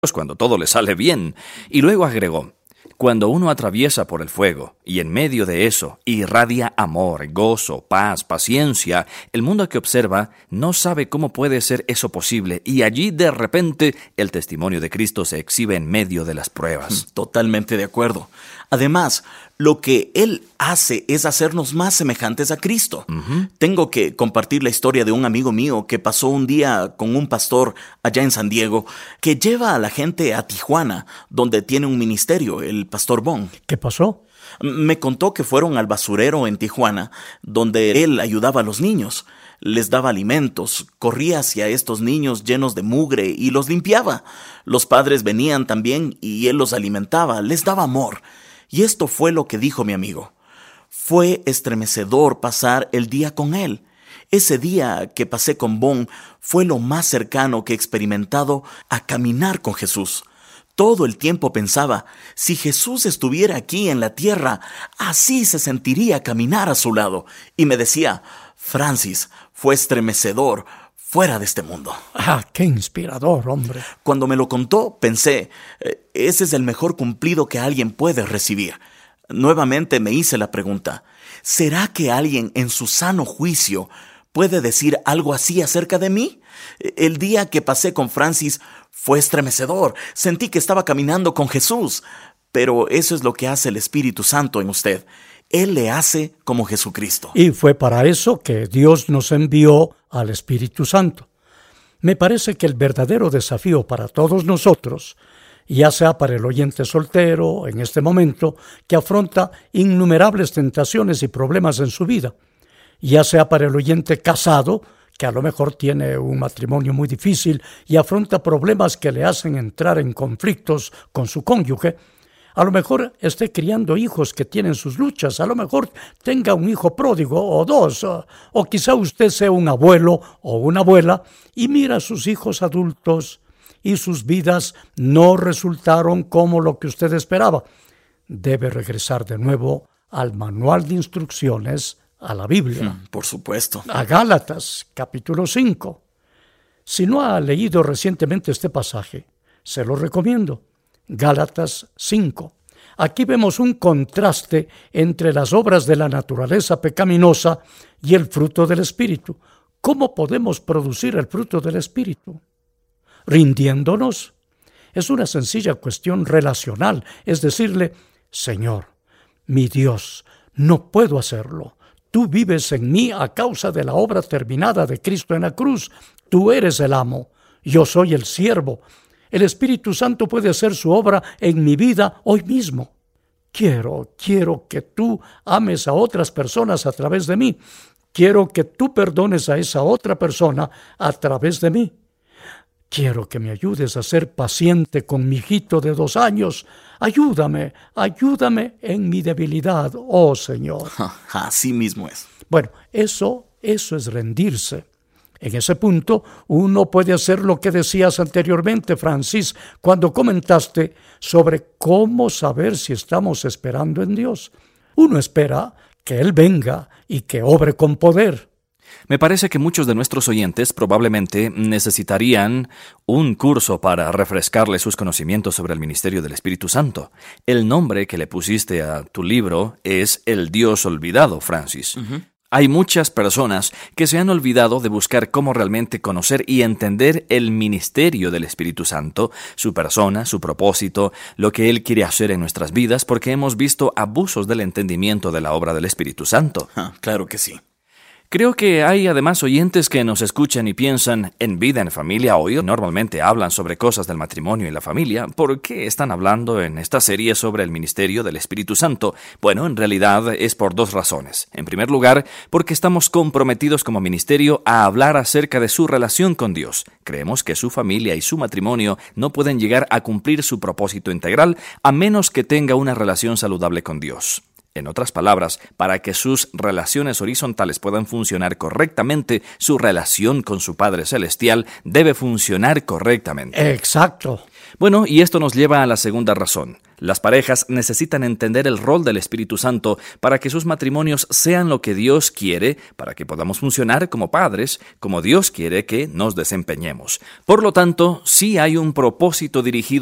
cuando todo le sale bien. Y luego agregó: cuando uno atraviesa por el fuego y en medio de eso irradia amor, gozo, paz, paciencia, el mundo que observa no sabe cómo puede ser eso posible, y allí de repente el testimonio de Cristo se exhibe en medio de las pruebas. Totalmente de acuerdo. Además, lo que Él hace es hacernos más semejantes a Cristo. Tengo que compartir la historia de un amigo mío que pasó un día con un pastor allá en San Diego que lleva a la gente a Tijuana, donde tiene un ministerio, el pastor Bon. ¿Qué pasó? Me contó que fueron al basurero en Tijuana, donde él ayudaba a los niños. Les daba alimentos, corría hacia estos niños llenos de mugre y los limpiaba. Los padres venían también y él los alimentaba, les daba amor. Y esto fue lo que dijo mi amigo. Fue estremecedor pasar el día con él. Ese día que pasé con Bon fue lo más cercano que he experimentado a caminar con Jesús. Todo el tiempo pensaba, si Jesús estuviera aquí en la tierra, así se sentiría caminar a su lado. Y me decía, Francis, fue estremecedor, fuera de este mundo. ¡Ah, qué inspirador, hombre! Cuando me lo contó, pensé, ese es el mejor cumplido que alguien puede recibir. Nuevamente me hice la pregunta, ¿será que alguien en su sano juicio puede decir algo así acerca de mí? El día que pasé con Francis fue estremecedor. Sentí que estaba caminando con Jesús. Pero eso es lo que hace el Espíritu Santo en usted. Él le hace como Jesucristo. Y fue para eso que Dios nos envió al Espíritu Santo. Me parece que el verdadero desafío para todos nosotros, ya sea para el oyente soltero en este momento, que afronta innumerables tentaciones y problemas en su vida, ya sea para el oyente casado, que a lo mejor tiene un matrimonio muy difícil y afronta problemas que le hacen entrar en conflictos con su cónyuge, a lo mejor esté criando hijos que tienen sus luchas, a lo mejor tenga un hijo pródigo o dos, o quizá usted sea un abuelo o una abuela y mira a sus hijos adultos y sus vidas no resultaron como lo que usted esperaba. Debe regresar de nuevo al manual de instrucciones, a la Biblia. Por supuesto. A Gálatas, capítulo 5. Si no ha leído recientemente este pasaje, se lo recomiendo. Gálatas 5. Aquí vemos un contraste entre las obras de la naturaleza pecaminosa y el fruto del Espíritu. ¿Cómo podemos producir el fruto del Espíritu? Rindiéndonos. Es una sencilla cuestión relacional, es decirle, Señor, mi Dios, no puedo hacerlo. Tú vives en mí a causa de la obra terminada de Cristo en la cruz. Tú eres el amo, yo soy el siervo. El Espíritu Santo puede hacer su obra en mi vida hoy mismo. Quiero que tú ames a otras personas a través de mí. Quiero que tú perdones a esa otra persona a través de mí. Quiero que me ayudes a ser paciente con mi hijito de 2 años. Ayúdame en mi debilidad, oh Señor. Así mismo es. Bueno, eso es rendirse. En ese punto, uno puede hacer lo que decías anteriormente, Francis, cuando comentaste sobre cómo saber si estamos esperando en Dios. Uno espera que Él venga y que obre con poder. Me parece que muchos de nuestros oyentes probablemente necesitarían un curso para refrescarle sus conocimientos sobre el ministerio del Espíritu Santo. El nombre que le pusiste a tu libro es El Dios Olvidado, Francis. Hay muchas personas que se han olvidado de buscar cómo realmente conocer y entender el ministerio del Espíritu Santo, su persona, su propósito, lo que Él quiere hacer en nuestras vidas, porque hemos visto abusos del entendimiento de la obra del Espíritu Santo. Claro que sí. Creo que hay además oyentes que nos escuchan y piensan, en Vida en Familia hoy normalmente hablan sobre cosas del matrimonio y la familia. ¿Por qué están hablando en esta serie sobre el ministerio del Espíritu Santo? Bueno, en realidad es por 2 razones. En primer lugar, porque estamos comprometidos como ministerio a hablar acerca de su relación con Dios. Creemos que su familia y su matrimonio no pueden llegar a cumplir su propósito integral a menos que tenga una relación saludable con Dios. En otras palabras, para que sus relaciones horizontales puedan funcionar correctamente, su relación con su Padre Celestial debe funcionar correctamente. Exacto. Bueno, y esto nos lleva a la segunda razón. Las parejas necesitan entender el rol del Espíritu Santo para que sus matrimonios sean lo que Dios quiere, para que podamos funcionar como padres, como Dios quiere que nos desempeñemos. Por lo tanto, sí hay un propósito dirigido